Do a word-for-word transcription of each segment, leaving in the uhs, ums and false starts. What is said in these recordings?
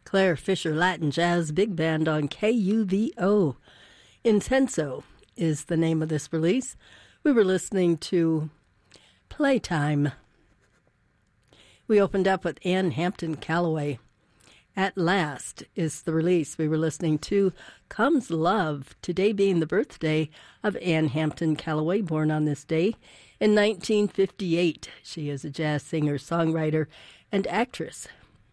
Claire Fisher Latin Jazz Big Band on K U V O. Intenso is the name of this release. We were listening to Playtime. We opened up with Ann Hampton Callaway. At Last is the release. We were listening to Comes Love, today being the birthday of Ann Hampton Callaway, born on this day in nineteen fifty-eight. She is a jazz singer, songwriter, and actress.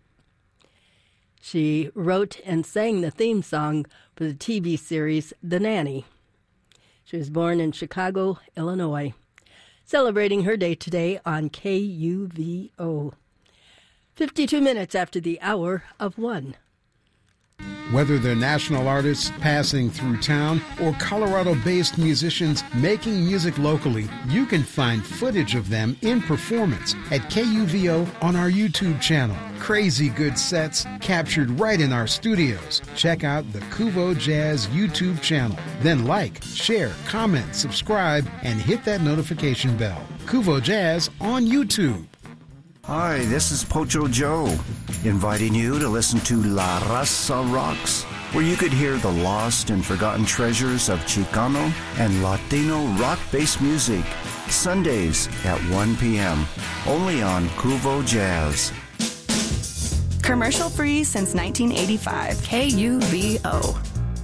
She wrote and sang the theme song for the T V series The Nanny. She was born in Chicago, Illinois. Celebrating her day today on K U V O. fifty-two minutes after the hour of one. Whether they're national artists passing through town or Colorado-based musicians making music locally, you can find footage of them in performance at K U V O on our YouTube channel. Crazy good sets captured right in our studios. Check out the Kuvo Jazz YouTube channel. Then like, share, comment, subscribe, and hit that notification bell. Kuvo Jazz on YouTube. Hi, this is Pocho Joe, inviting you to listen to La Raza Rocks, where you could hear the lost and forgotten treasures of Chicano and Latino rock-based music, Sundays at one p.m., only on Kuvo Jazz. Commercial-free since nineteen eighty-five, K U V O.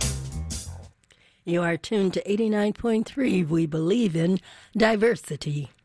You are tuned to eighty-nine point three. We believe in diversity.